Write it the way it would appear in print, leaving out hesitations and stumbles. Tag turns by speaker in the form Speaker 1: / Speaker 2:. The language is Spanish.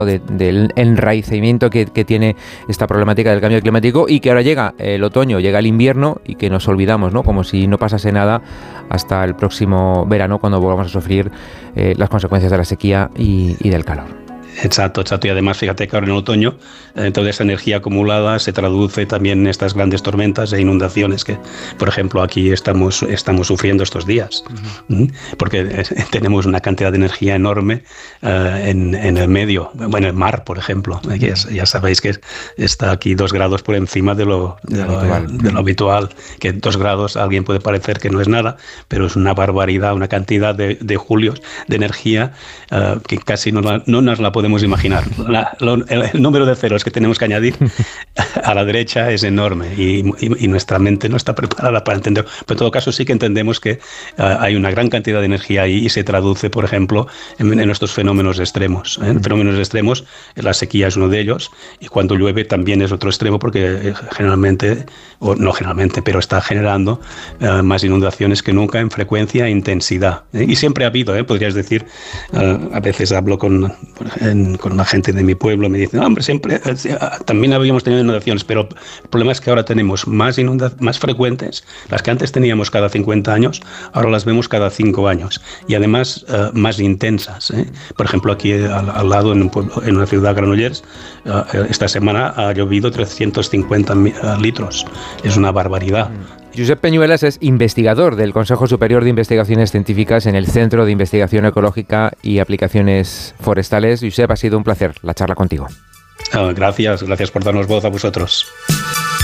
Speaker 1: del enraizamiento que tiene esta problemática del cambio climático, y que ahora llega el otoño, llega el invierno y que nos olvidamos, ¿no? Como si no pasase nada hasta el próximo verano, cuando volvamos a sufrir las consecuencias de la sequía y del calor.
Speaker 2: Exacto. Y además, fíjate que ahora en el otoño toda esa energía acumulada se traduce también en estas grandes tormentas e inundaciones que, por ejemplo, aquí estamos sufriendo estos días. Porque tenemos una cantidad de energía enorme en el medio. Bueno, el mar, por ejemplo. Ya sabéis que está aquí 2 grados por encima de lo habitual. Que 2 grados a alguien puede parecer que no es nada, pero es una barbaridad, una cantidad de julios de energía que casi no nos la podemos imaginar. El número de ceros que tenemos que añadir a la derecha es enorme y nuestra mente no está preparada para entender. Pero en todo caso sí que entendemos que hay una gran cantidad de energía ahí y se traduce, por ejemplo, en estos fenómenos extremos. Fenómenos extremos, la sequía es uno de ellos, y cuando llueve también es otro extremo, porque generalmente, o no generalmente, pero está generando más inundaciones que nunca en frecuencia e intensidad. Y siempre ha habido, podrías decir, a veces hablo con la gente de mi pueblo, me dicen, hombre, siempre también habíamos tenido inundaciones, pero el problema es que ahora tenemos más frecuentes, las que antes teníamos cada 50 años, ahora las vemos cada 5 años, y además más intensas. Por ejemplo, aquí al lado, en una ciudad, Granollers, esta semana ha llovido 350 litros. Es una barbaridad.
Speaker 1: Josep Peñuelas es investigador del Consejo Superior de Investigaciones Científicas en el Centro de Investigación Ecológica y Aplicaciones Forestales. Josep, ha sido un placer la charla contigo.
Speaker 2: Gracias por darnos voz a vosotros.